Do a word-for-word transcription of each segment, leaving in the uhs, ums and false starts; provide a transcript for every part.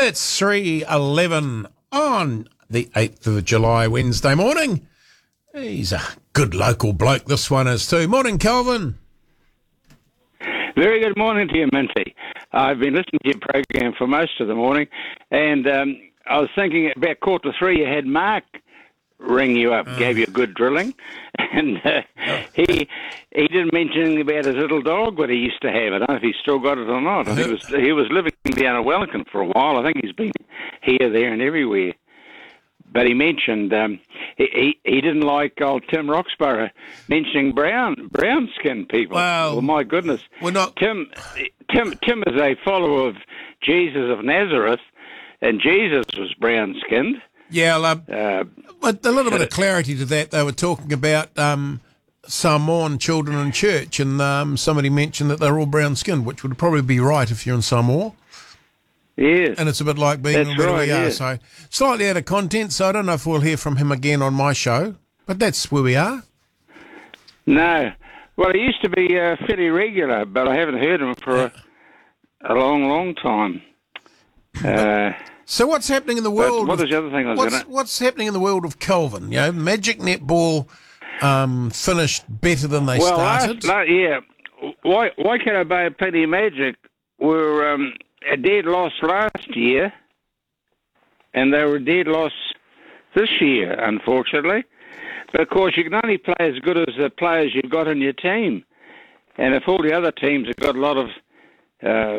It's three eleven on the eighth of July, Wednesday morning. He's a good local bloke, this one is too. Morning, Kelvin. Very good morning to you, Minty. I've been listening to your program for most of the morning, and um, I was thinking about quarter to three, you had Mark ring you up, uh. gave you a good drilling, and uh, oh. he he didn't mention anything about his little dog that he used to have. I don't know if he's still got it or not. I think he was, he was living down at Wellington for a while. I think he's been here, there, and everywhere. But he mentioned um, he, he he didn't like old Tim Roxburgh mentioning brown brown skinned people. Well, well, my goodness, we're not Tim. Tim Tim is a follower of Jesus of Nazareth, and Jesus was brown skinned. Yeah, uh, uh, but a little bit of clarity to that. They were talking about um, Samoan children in church, and um, somebody mentioned that they're all brown skinned, which would probably be right if you're in Samoa. Yes. And it's a bit like being That's where right, we are. yeah. So slightly out of content, so I don't know if we'll hear from him again on my show, but that's where we are. No. Well, he used to be uh, fairly regular, but I haven't heard him for a, a long, long time. Uh, so what's happening in the world? What was the other thing I was what's, going to... What's happening in the world of Kelvin? You know, Magic Netball um, finished better than they well, started. Last, last, yeah. Why, Waikato Bay Penny Magic were... Um, a dead loss last year, and they were a dead loss this year, unfortunately. But, of course, you can only play as good as the players you've got in your team. And if all the other teams have got a lot of... Uh,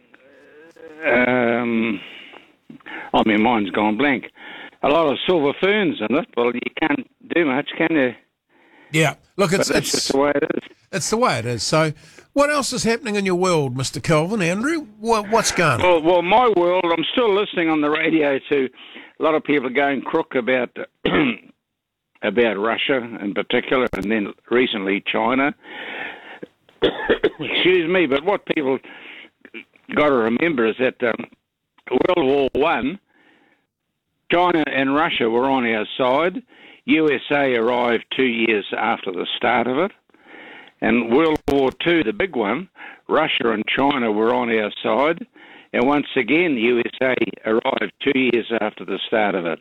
um, oh, my mind's gone blank. A lot of silver ferns in it, well, you can't do much, can you? Yeah. Look, it's, it's, it's just the way it is. It's the way it is. So what else is happening in your world, Mister Kelvin, Andrew? What, what's going on? Well, well, my world, I'm still listening on the radio to a lot of people going crook about about Russia in particular, and then recently China. Excuse me, but what people got to remember is that um, World War One, China and Russia were on our side. U S A arrived two years after the start of it. And World War Two, the big one, Russia and China were on our side. And once again, the U S A arrived two years after the start of it.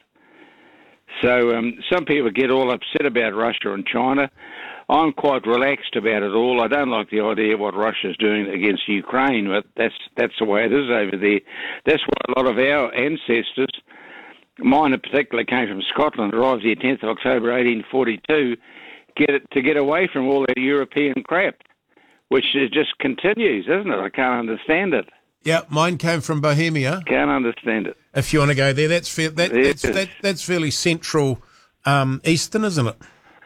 So um, some people get all upset about Russia and China. I'm quite relaxed about it all. I don't like the idea of what Russia's doing against Ukraine, but that's that's the way it is over there. That's why a lot of our ancestors, mine in particular came from Scotland, arrived here tenth of October eighteen forty-two, get it, to get away from all that European crap, which is just continues, isn't it? I can't understand it. Yeah, mine came from Bohemia. Can't understand it. If you want to go there, that's fair, that, yes. that's that, that's fairly central um, eastern, isn't it?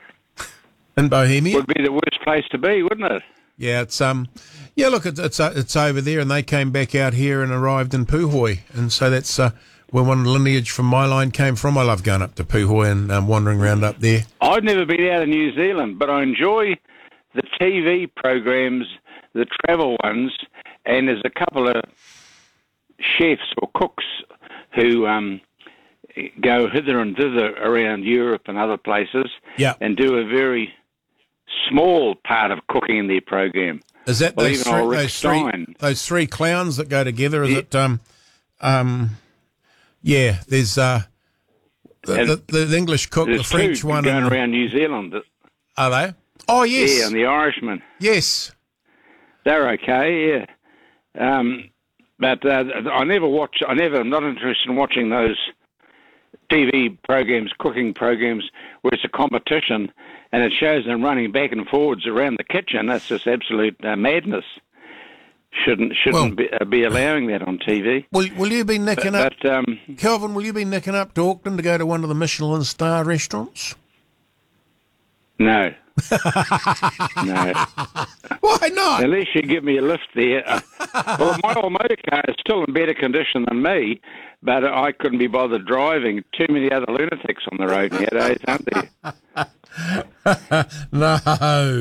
In Bohemia, would be the worst place to be, wouldn't it? Yeah, it's um, yeah. Look, it's it's, uh, it's over there, and they came back out here and arrived in Puhoi, and so that's uh, where one lineage from my line came from. I love going up to Puhoi and um, wandering around up there. I've never been out of New Zealand, but I enjoy the T V programs, the travel ones, and there's a couple of chefs or cooks who um, go hither and thither around Europe and other places, yeah. and do a very small part of cooking in their program. Is that well, those, three, those, three, those three clowns that go together? Is yeah. it... Um, um, Yeah, there's uh, the, the, the English cook, the French two one. going and, around New Zealand. Are they? Oh, yes. Yeah, and the Irishman. Yes. They're okay, yeah. Um, but uh, I never watch, I never, I'm not interested in watching those T V programs, cooking programs, where it's a competition and it shows them running back and forwards around the kitchen. That's just absolute uh, madness. Shouldn't shouldn't well, be, uh, be allowing that on T V. Will Will you be nicking but, up, but, um, Kelvin? Will you be nicking up to Auckland to go to one of the Michelin star restaurants? No, no. Why not? Unless you give me a lift there. Well, my old motor car is still in better condition than me, but I couldn't be bothered driving. Too many other lunatics on the road nowadays, aren't there? No.